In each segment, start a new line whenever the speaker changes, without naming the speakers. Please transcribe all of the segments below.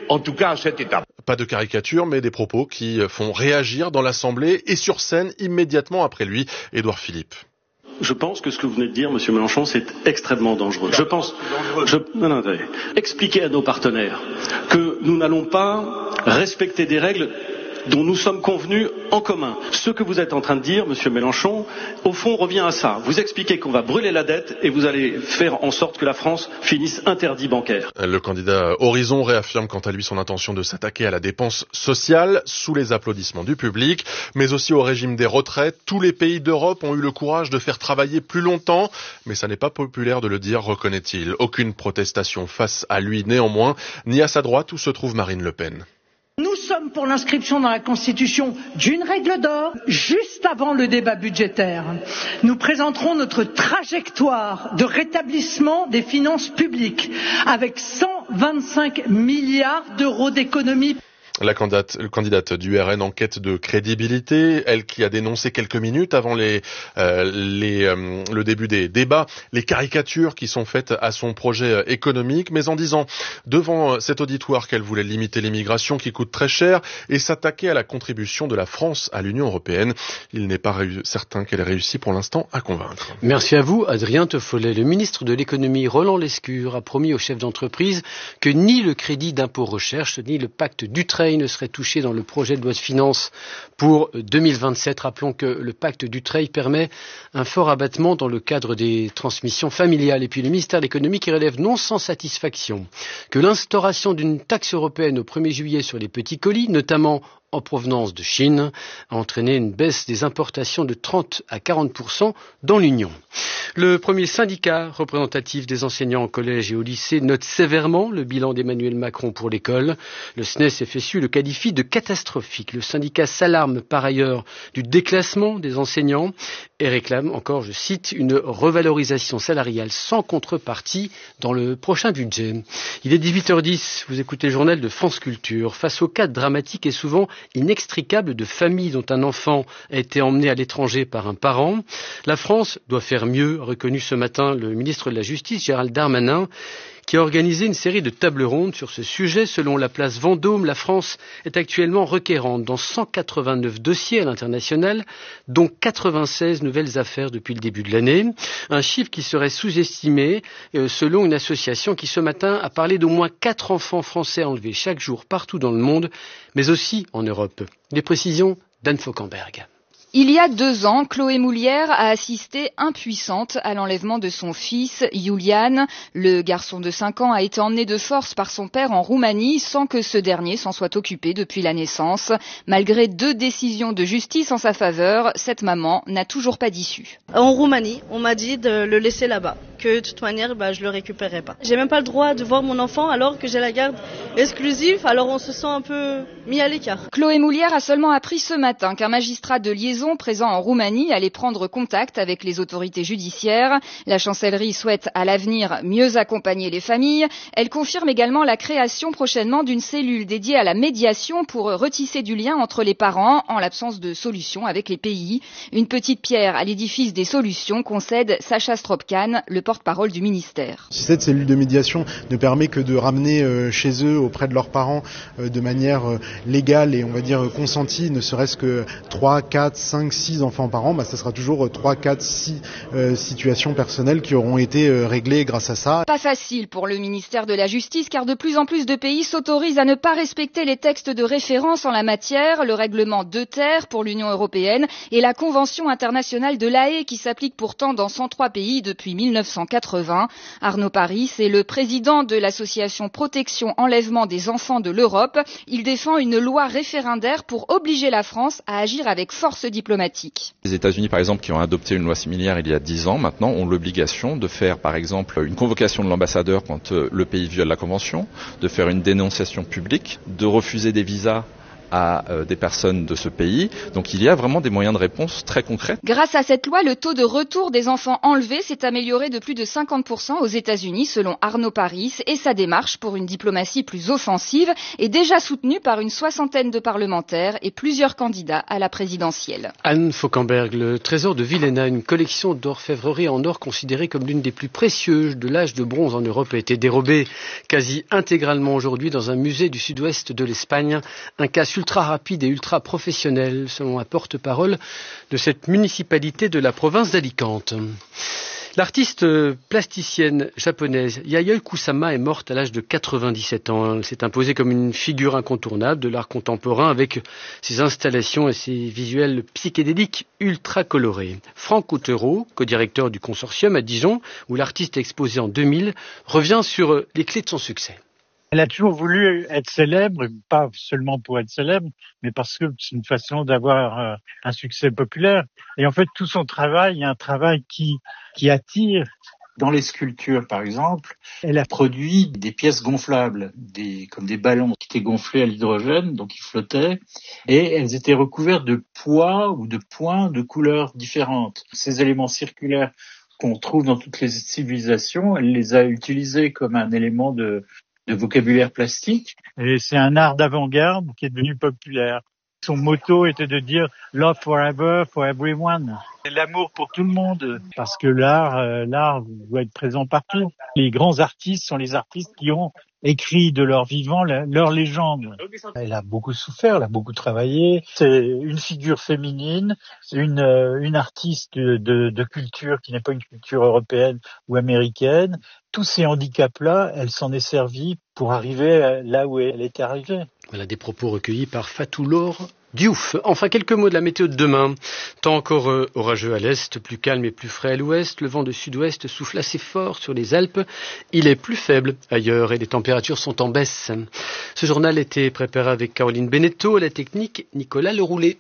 en tout cas à cette étape.
Pas de caricature, mais des propos qui font réagir dans l'Assemblée et sur scène immédiatement après lui, Édouard Philippe.
Je pense que ce que vous venez de dire, Monsieur Mélenchon, c'est extrêmement dangereux. Expliquez à nos partenaires que nous n'allons pas respecter des règles dont nous sommes convenus en commun. Ce que vous êtes en train de dire, Monsieur Mélenchon, au fond revient à ça. Vous expliquez qu'on va brûler la dette et vous allez faire en sorte que la France finisse interdit bancaire.
Le candidat Horizon réaffirme quant à lui son intention de s'attaquer à la dépense sociale sous les applaudissements du public, mais aussi au régime des retraites. Tous les pays d'Europe ont eu le courage de faire travailler plus longtemps, mais ça n'est pas populaire de le dire, reconnaît-il. Aucune protestation face à lui néanmoins, ni à sa droite où se trouve Marine Le Pen.
Nous sommes pour l'inscription dans la Constitution d'une règle d'or juste avant le débat budgétaire. Nous présenterons notre trajectoire de rétablissement des finances publiques avec 125 milliards d'euros d'économies.
La candidate du RN en quête de crédibilité, elle qui a dénoncé quelques minutes avant le début des débats, les caricatures qui sont faites à son projet économique, mais en disant devant cet auditoire qu'elle voulait limiter l'immigration qui coûte très cher et s'attaquer à la contribution de la France à l'Union européenne. Il n'est pas certain qu'elle ait réussi pour l'instant à convaincre.
Merci à vous, Adrien Tefollet. Le ministre de l'économie, Roland Lescure, a promis aux chefs d'entreprise que ni le crédit d'impôt recherche, ni le pacte Dutreil ne serait touché dans le projet de loi de finances pour 2027. Rappelons que le pacte Dutreil permet un fort abattement dans le cadre des transmissions familiales. Et puis le ministère de l'économie qui relève non sans satisfaction que l'instauration d'une taxe européenne au 1er juillet sur les petits colis, notamment en provenance de Chine, a entraîné une baisse des importations de 30 à 40% dans l'Union. Le premier syndicat représentatif des enseignants au collège et au lycée note sévèrement le bilan d'Emmanuel Macron pour l'école. Le SNES-FSU le qualifie de catastrophique. Le syndicat s'alarme par ailleurs du déclassement des enseignants et réclame encore, je cite, une revalorisation salariale sans contrepartie dans le prochain budget. Il est 18h10, vous écoutez le journal de France Culture. Face au cas dramatique et souvent inextricable de familles dont un enfant a été emmené à l'étranger par un parent, la France doit faire mieux, a reconnu ce matin le ministre de la Justice, Gérald Darmanin, qui a organisé une série de tables rondes sur ce sujet. Selon la place Vendôme, la France est actuellement requérante dans 189 dossiers à l'international, dont 96 nouvelles affaires depuis le début de l'année. Un chiffre qui serait sous-estimé selon une association qui ce matin a parlé d'au moins 4 enfants français enlevés chaque jour partout dans le monde, mais aussi en Europe. Les précisions d'Anne Fauquemberg.
Il y a 2 ans, Chloé Moulière a assisté impuissante à l'enlèvement de son fils, Julian. Le garçon de 5 ans a été emmené de force par son père en Roumanie sans que ce dernier s'en soit occupé depuis la naissance. Malgré 2 décisions de justice en sa faveur, cette maman n'a toujours pas d'issue.
En Roumanie, on m'a dit de le laisser là-bas, que de toute manière, je le récupérerai pas. J'ai même pas le droit de voir mon enfant alors que j'ai la garde exclusive, alors on se sent un peu mis à l'écart.
Chloé Moulière a seulement appris ce matin qu'un magistrat de liaison présent en Roumanie allait prendre contact avec les autorités judiciaires. La chancellerie souhaite à l'avenir mieux accompagner les familles. Elle confirme également la création prochainement d'une cellule dédiée à la médiation pour retisser du lien entre les parents en l'absence de solution avec les pays. Une petite pierre à l'édifice des solutions, concède Sacha Stropkan, le porte-parole du ministère.
Si cette cellule de médiation ne permet que de ramener chez eux, auprès de leurs parents, de manière légale et on va dire consentie, ne serait-ce que 3, 4, 5, 6 enfants par an, ça sera toujours 3, 4, 6 situations personnelles qui auront été réglées grâce à ça.
Pas facile pour le ministère de la Justice car de plus en plus de pays s'autorisent à ne pas respecter les textes de référence en la matière, le règlement Deuter pour l'Union européenne et la Convention internationale de l'Haye qui s'applique pourtant dans 103 pays depuis 1980. Arnaud Paris, c'est le président de l'association Protection Enlèvement des enfants de l'Europe. Il défend une loi référendaire pour obliger la France à agir avec force diplomatique.
Les États-Unis, par exemple, qui ont adopté une loi similaire il y a 10 ans, maintenant ont l'obligation de faire, par exemple, une convocation de l'ambassadeur quand le pays viole la Convention, de faire une dénonciation publique, de refuser des visas à des personnes de ce pays. Donc il y a vraiment des moyens de réponse très concrets.
Grâce à cette loi, le taux de retour des enfants enlevés s'est amélioré de plus de 50% aux États-Unis, selon Arnaud Paris, et sa démarche pour une diplomatie plus offensive est déjà soutenue par une 60aine de parlementaires et plusieurs candidats à la présidentielle.
Anne Fauquemberg, le trésor de Villena, une collection d'orfèvrerie en or considérée comme l'une des plus précieuses de l'âge de bronze en Europe, a été dérobée quasi intégralement aujourd'hui dans un musée du sud-ouest de l'Espagne. Un cas ultra rapide et ultra professionnel, selon un porte-parole de cette municipalité de la province d'Alicante. L'artiste plasticienne japonaise Yayoi Kusama est morte à l'âge de 97 ans. Elle s'est imposée comme une figure incontournable de l'art contemporain avec ses installations et ses visuels psychédéliques ultra colorés. Franck Coutereau, co-directeur du consortium à Dijon, où l'artiste est exposé en 2000, revient sur les clés de son succès.
Elle a toujours voulu être célèbre, pas seulement pour être célèbre, mais parce que c'est une façon d'avoir un succès populaire. Et en fait, tout son travail est un travail qui attire. Dans les sculptures, par exemple, elle a produit des pièces gonflables, comme des ballons qui étaient gonflés à l'hydrogène, donc ils flottaient, et elles étaient recouvertes de pois ou de points de couleurs différentes. Ces éléments circulaires qu'on trouve dans toutes les civilisations, elle les a utilisés comme un élément de vocabulaire plastique. Et c'est un art d'avant-garde qui est devenu populaire. Son motto était de dire « Love forever for everyone ». L'amour pour tout le monde, parce que l'art doit être présent partout. Les grands artistes sont les artistes qui ont écrit de leur vivant leur légende. Elle a beaucoup souffert, elle a beaucoup travaillé. C'est une figure féminine, c'est une artiste de culture qui n'est pas une culture européenne ou américaine. Tous ces handicaps-là, elle s'en est servie pour arriver là où elle est arrivée.
Voilà des propos recueillis par Fatou Laure Diouf. Enfin, quelques mots de la météo de demain. Temps encore orageux à l'est, plus calme et plus frais à l'ouest. Le vent de sud-ouest souffle assez fort sur les Alpes. Il est plus faible ailleurs et les températures sont en baisse. Ce journal était préparé avec Caroline Benetto, la technique Nicolas Leroulet.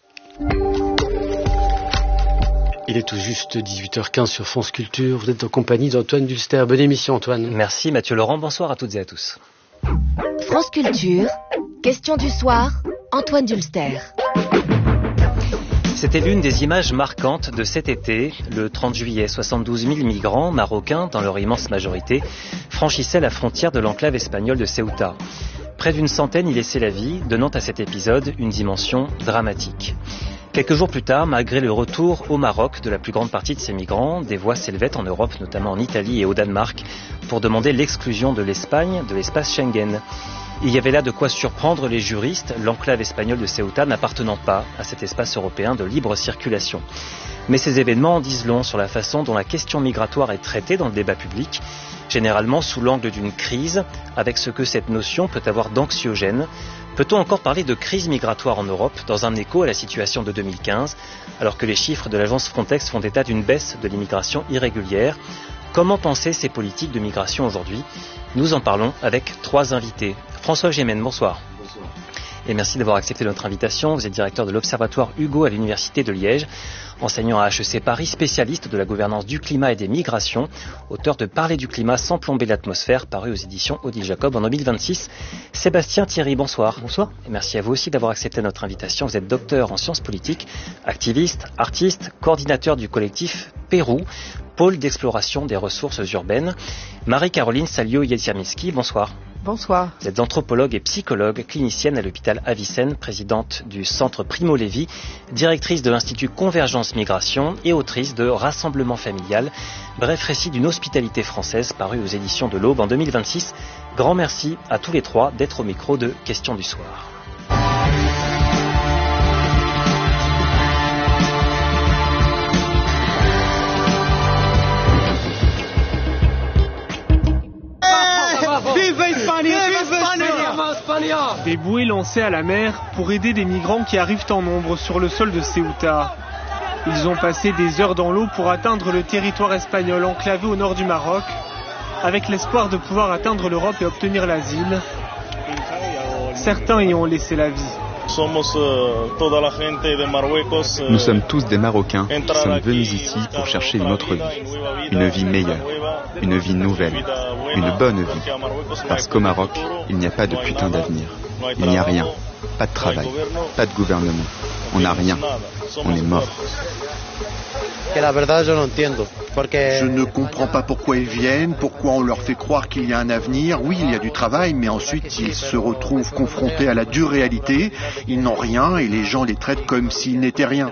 Il est tout juste 18h15 sur France Culture. Vous êtes en compagnie d'Antoine Dulster. Bonne émission, Antoine.
Merci Mathieu Laurent. Bonsoir à toutes et à tous.
France Culture, question du soir, Antoine Dulster.
C'était l'une des images marquantes de cet été. Le 30 juillet, 72 000 migrants marocains, dans leur immense majorité, franchissaient la frontière de l'enclave espagnole de Ceuta. Près d'une centaine y laissaient la vie, donnant à cet épisode une dimension dramatique. Quelques jours plus tard, malgré le retour au Maroc de la plus grande partie de ces migrants, des voix s'élevaient en Europe, notamment en Italie et au Danemark, pour demander l'exclusion de l'Espagne de l'espace Schengen. Il y avait là de quoi surprendre les juristes, l'enclave espagnole de Ceuta n'appartenant pas à cet espace européen de libre circulation. Mais ces événements en disent long sur la façon dont la question migratoire est traitée dans le débat public, généralement sous l'angle d'une crise, avec ce que cette notion peut avoir d'anxiogène. Peut-on encore parler de crise migratoire en Europe dans un écho à la situation de 2015, alors que les chiffres de l'agence Frontex font état d'une baisse de l'immigration irrégulière? Comment penser ces politiques de migration aujourd'hui? Nous en parlons avec trois invités. François Gémen, bonsoir. Bonsoir. Et merci d'avoir accepté notre invitation. Vous êtes directeur de l'Observatoire Hugo à l'Université de Liège, enseignant à HEC Paris, spécialiste de la gouvernance du climat et des migrations, auteur de Parler du climat sans plomber l'atmosphère, paru aux éditions Odile Jacob en 2026. Sébastien Thierry, bonsoir. Bonsoir. Et merci à vous aussi d'avoir accepté notre invitation. Vous êtes docteur en sciences politiques, activiste, artiste, coordinateur du collectif Pérou, pôle d'exploration des ressources urbaines. Marie-Caroline Salio-Yeziamiski, bonsoir.
Bonsoir.
Vous êtes anthropologue et psychologue, clinicienne à l'hôpital Avicenne, présidente du centre Primo Levi, directrice de l'Institut Convergence Migration et autrice de Rassemblement familial, bref récit d'une hospitalité française paru aux éditions de l'Aube en 2026. Grand merci à tous les trois d'être au micro de Questions du soir.
Des bouées lancées à la mer pour aider des migrants qui arrivent en nombre sur le sol de Ceuta. Ils ont passé des heures dans l'eau pour atteindre le territoire espagnol enclavé au nord du Maroc, avec l'espoir de pouvoir atteindre l'Europe et obtenir l'asile. Certains y ont laissé la vie.
Nous sommes tous des Marocains qui sommes venus ici pour chercher une autre vie meilleure, une vie nouvelle, une bonne vie. Parce qu'au Maroc, il n'y a pas de putain d'avenir. Il n'y a rien. pas de travail, pas de gouvernement. On n'a rien. On est mort.
Je ne comprends pas pourquoi ils viennent, pourquoi on leur fait croire qu'il y a un avenir. Oui, il y a du travail, mais ensuite ils se retrouvent confrontés à la dure réalité. Ils n'ont rien et les gens les traitent comme s'ils n'étaient rien.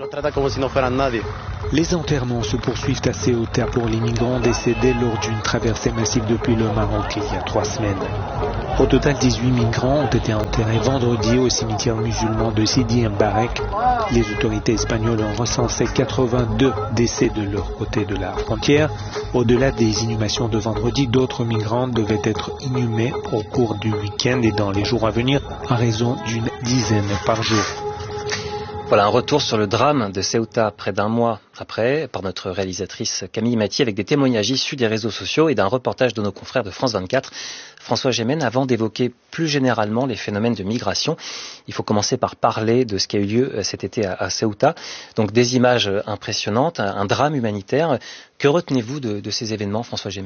Les enterrements se poursuivent à Ceuta pour les migrants décédés lors d'une traversée massive depuis le Maroc il y a 3 semaines. Au total, 18 migrants ont été enterrés vendredi au cimetière musulman de Sidi Mbarek. Les autorités espagnoles ont recensé 82 décès de leur côté de la frontière. Au-delà des inhumations de vendredi, d'autres migrants devaient être inhumés au cours du week-end et dans les jours à venir à raison d'une dizaine par jour.
Voilà un retour sur le drame de Ceuta près d'un mois après par notre réalisatrice Camille Mathieu avec des témoignages issus des réseaux sociaux et d'un reportage de nos confrères de France 24. François Gémen, avant d'évoquer plus généralement les phénomènes de migration, il faut commencer par parler de ce qui a eu lieu cet été à Ceuta. Donc des images impressionnantes, un drame humanitaire. Que retenez-vous de ces événements, François Gémen ?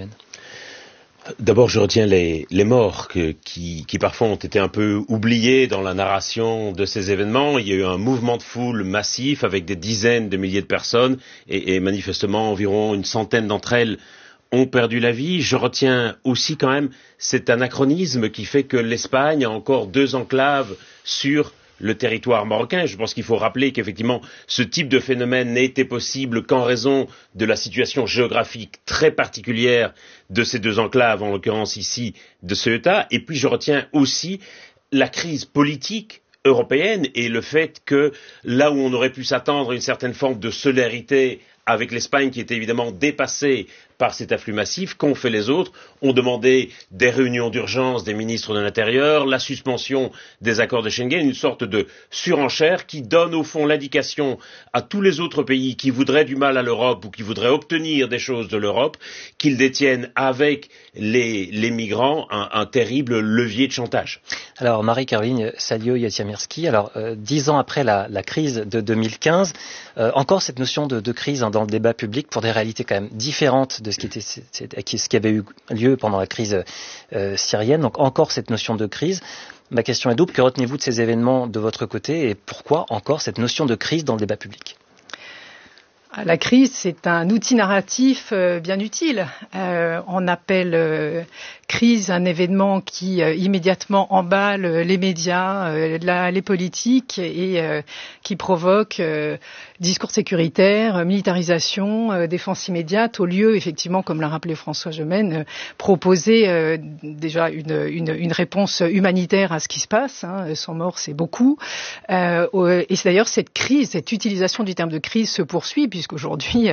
D'abord, je retiens les morts qui parfois ont été un peu oubliés dans la narration de ces événements. Il y a eu un mouvement de foule massif avec des dizaines de milliers de personnes et manifestement environ une centaine d'entre elles ont perdu la vie. Je retiens aussi quand même cet anachronisme qui fait que l'Espagne a encore 2 enclaves sur le territoire marocain. Je pense qu'il faut rappeler qu'effectivement, ce type de phénomène n'a été possible qu'en raison de la situation géographique très particulière de ces 2 enclaves, en l'occurrence ici de Ceuta. Et puis je retiens aussi la crise politique européenne et le fait que là où on aurait pu s'attendre à une certaine forme de solidarité avec l'Espagne qui était évidemment dépassée par cet afflux massif, qu'ont fait les autres? Ont demandé des réunions d'urgence des ministres de l'Intérieur, la suspension des accords de Schengen, une sorte de surenchère qui donne au fond l'indication à tous les autres pays qui voudraient du mal à l'Europe ou qui voudraient obtenir des choses de l'Europe, qu'ils détiennent avec les migrants un terrible levier de chantage.
Alors Marie-Caroline Salio-Yatiamirski, 10 ans après la crise de 2015, encore cette notion de crise dans le débat public pour des réalités quand même différentes de ce qui avait eu lieu pendant la crise syrienne. Donc encore cette notion de crise. Ma question est double. Que retenez-vous de ces événements de votre côté et pourquoi encore cette notion de crise dans le débat public ?
La crise, c'est un outil narratif bien utile. On appelle crise un événement qui immédiatement emballe les médias, les politiques et qui provoque discours sécuritaire, militarisation, défense immédiate, au lieu, effectivement, comme l'a rappelé François Gémen, proposer déjà une réponse humanitaire à ce qui se passe. 100 morts, c'est beaucoup. Et c'est d'ailleurs cette crise, cette utilisation du terme de crise se poursuit, puisqu'aujourd'hui,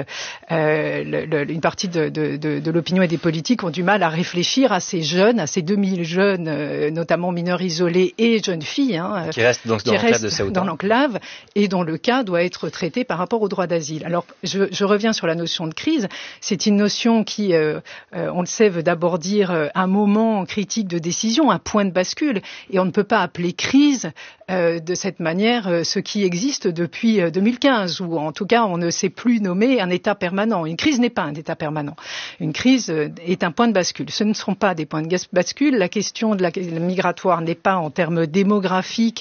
une partie de l'opinion et des politiques ont du mal à réfléchir à ces jeunes, à ces 2000 jeunes, notamment mineurs isolés et jeunes filles,
qui restent donc
dans l'enclave et dont le cas doit être traité par rapport au droit d'asile. Alors, je reviens sur la notion de crise. C'est une notion qui, on le sait, veut d'abord dire un moment critique de décision, un point de bascule, et on ne peut pas appeler crise de cette manière ce qui existe depuis 2015, ou en tout cas on ne sait plus nommer un état permanent. Une crise n'est pas un état permanent. Une crise est un point de bascule. Ce ne seront pas des points de bascule. La question de la migratoire n'est pas en termes démographiques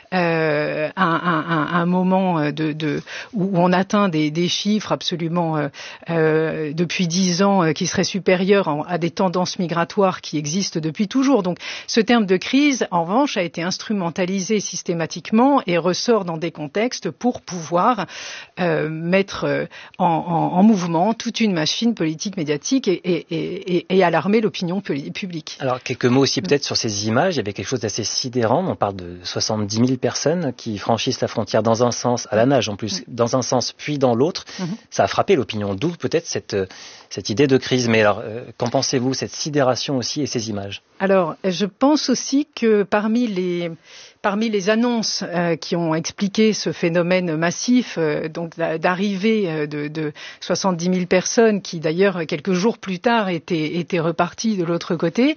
un moment où on atteint des chiffres absolument depuis 10 ans qui seraient supérieurs à des tendances migratoires qui existent depuis toujours. Donc ce terme de crise, en revanche, a été instrumentalisé systématiquement et ressort dans des contextes pour pouvoir mettre en mouvement toute une machine politique médiatique et alarmer l'opinion publique.
Alors quelques mots aussi peut-être sur ces images. Il y avait quelque chose d'assez sidérant. On parle de 70 000 personnes qui franchissent la frontière dans un sens, à la nage en plus, dans un sens puis dans l'autre. Ça a frappé l'opinion. D'où peut-être cette idée de crise. Mais alors, qu'en pensez-vous, cette sidération aussi et ces images?
Alors, je pense aussi que parmi les annonces qui ont expliqué ce phénomène massif, donc d'arrivée arrivée de 70 000 personnes qui d'ailleurs quelques jours plus tard étaient reparties de l'autre côté.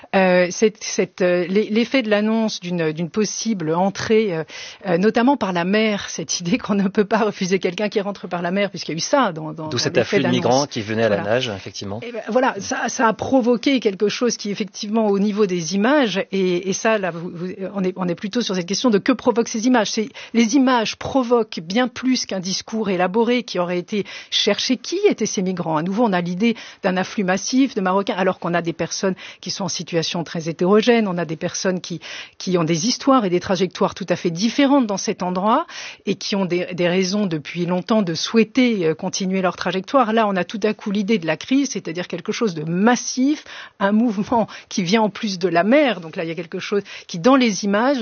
L'effet de l'annonce d'une possible entrée, notamment par la mer, cette idée qu'on ne peut pas refuser quelqu'un qui rentre par la mer, puisqu'il y a eu ça
d'où cet afflux de migrants qui venaient à la nage, effectivement.
Et voilà, ça a provoqué quelque chose qui effectivement au niveau des images, et ça là, on est plutôt sur cette question de que provoquent ces images. Les images provoquent bien plus qu'un discours élaboré qui aurait été cherché. Qui étaient ces migrants? À nouveau, on a l'idée d'un afflux massif de Marocains, alors qu'on a des personnes qui sont en situation très hétérogène, on a des personnes qui ont des histoires et des trajectoires tout à fait différentes dans cet endroit et qui ont des raisons depuis longtemps de souhaiter continuer leur trajectoire. Là, on a tout à coup l'idée de la crise, c'est-à-dire quelque chose de massif, un mouvement qui vient en plus de la mer. Donc là, il y a quelque chose qui, dans les images,